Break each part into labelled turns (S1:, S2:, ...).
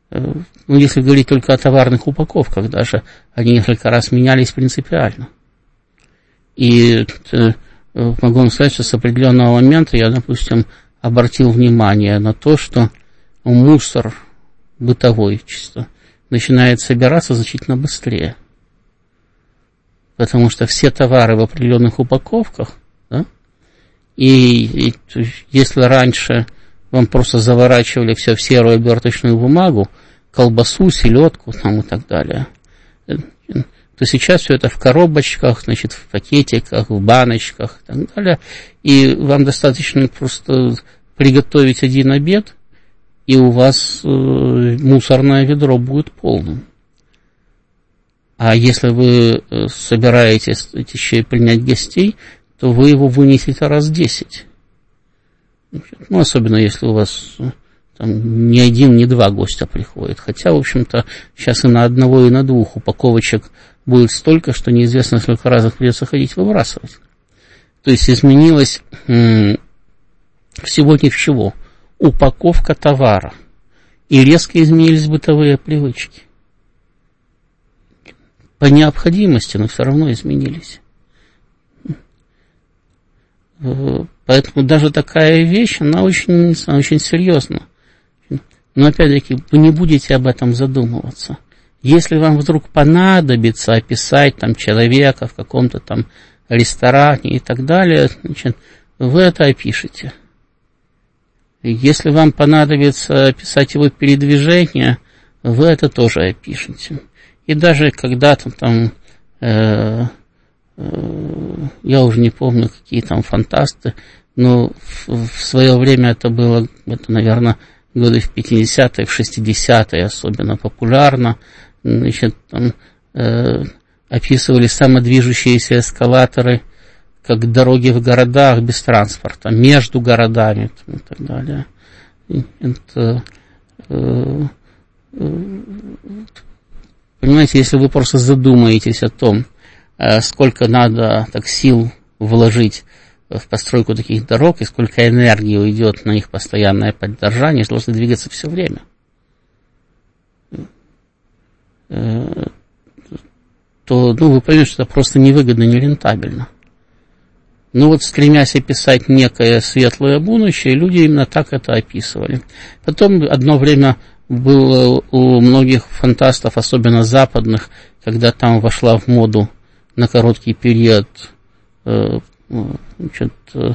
S1: если говорить только о товарных упаковках даже, они несколько раз менялись принципиально. И могу вам сказать, что с определенного момента я, допустим, обратил внимание на то, что мусор бытовой чисто начинает собираться значительно быстрее. Потому что все товары в определенных упаковках, да, и если раньше вам просто заворачивали все в серую оберточную бумагу, колбасу, селедку там и так далее, то сейчас все это в коробочках, значит, в пакетиках, в баночках и так далее, и вам достаточно просто приготовить один обед, и у вас мусорное ведро будет полным. А если вы собираетесь еще и принять гостей, то вы его вынесете раз 10. Ну, особенно если у вас там не один, не два гостя приходят. Хотя, в общем-то, сейчас и на одного, и на двух упаковочек будет столько, что неизвестно, сколько раз их придется ходить выбрасывать. То есть изменилось всего ничего. Упаковка товара. И резко изменились бытовые привычки. По необходимости, но все равно изменились. Поэтому даже такая вещь, она очень серьезна. Но опять-таки, вы не будете об этом задумываться. Если вам вдруг понадобится описать там человека в каком-то там ресторане и так далее, значит, вы это опишете. Если вам понадобится описать его передвижение, вы это тоже опишете. И даже когда-то там, я уже не помню, какие там фантасты, но в свое время это было, наверное, годы в 50-е, в 60-е особенно популярно. Значит, там описывали самодвижущиеся эскалаторы как дороги в городах без транспорта, между городами там, и так далее. Это, понимаете, если вы просто задумаетесь о том, сколько надо так сил вложить в постройку таких дорог и сколько энергии уйдет на их постоянное поддержание, что должны двигаться все время, то вы поймете, что это просто невыгодно, нерентабельно. Ну вот, стремясь описать некое светлое будущее, люди именно так это описывали. Потом одно время было у многих фантастов, особенно западных, когда там вошла в моду на короткий период значит,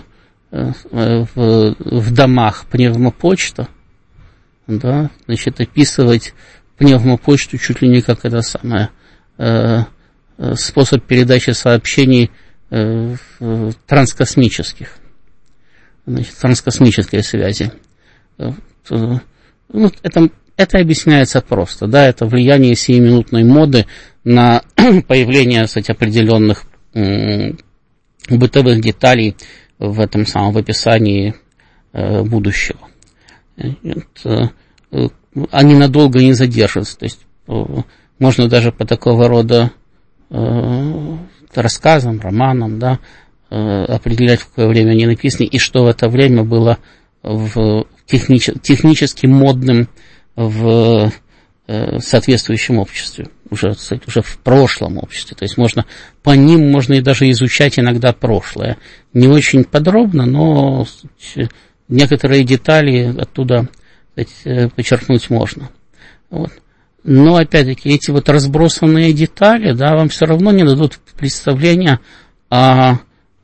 S1: в домах пневмопочта, да, значит, описывать пневмопочту чуть ли не как это самое способ передачи сообщений транскосмических, значит, транскосмической связи. Ну, это объясняется просто, да, это влияние сиюминутной моды на появление, кстати, определенных бытовых деталей в этом самом в описании будущего. Они надолго не задержатся, то есть можно даже по такого рода рассказам, романам, да, определять, в какое время они написаны, и что в это время было технически модным в соответствующем обществе, уже в прошлом обществе. То есть по ним можно и даже изучать иногда прошлое. Не очень подробно, но некоторые детали оттуда, кстати, подчеркнуть можно. Вот. Но, опять-таки, эти вот разбросанные детали, да, вам все равно не дадут представления о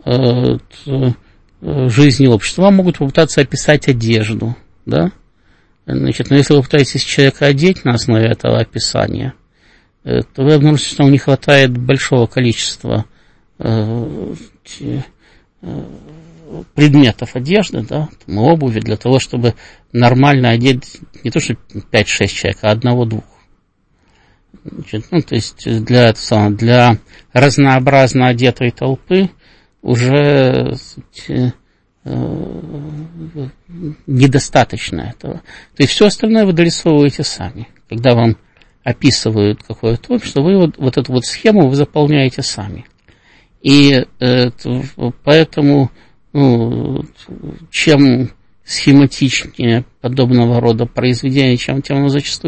S1: жизни общества. Вам могут попытаться описать одежду, да. Значит, но если вы пытаетесь человека одеть на основе этого описания, то вы обнаружите, что вам не хватает большого количества предметов одежды, да, там, обуви, для того, чтобы нормально одеть не то что 5-6 человек, а 1-2. Значит, то есть для разнообразно одетой толпы уже недостаточно этого. То есть все остальное вы дорисовываете сами. Когда вам описывают какое-то общество, вы вот эту вот схему вы заполняете сами. И поэтому чем схематичнее подобного рода произведения, тем оно зачастую